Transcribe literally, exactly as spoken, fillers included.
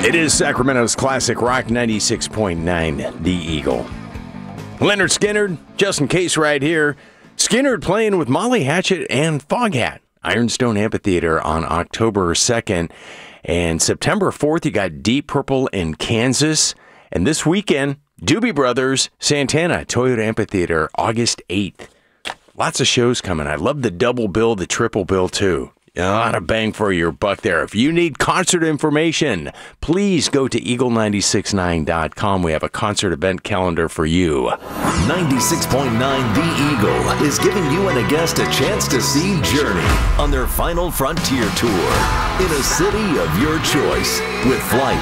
It is Sacramento's classic rock ninety-six point nine, The Eagle. Leonard Skinner, just in case right here. Skinner playing with Molly Hatchet and Foghat. Ironstone Amphitheater on October second. And September fourth, you got Deep Purple in Kansas. And this weekend, Doobie Brothers, Santana, Toyota Amphitheater, August eighth. Lots of shows coming. I love the double bill, the triple bill, too. A lot of bang for your buck there. If you need concert information, please go to eagle nine six nine dot com. We have a concert event calendar for you. ninety-six point nine The Eagle is giving you and a guest a chance to see Journey on their final Frontier Tour in a city of your choice with flights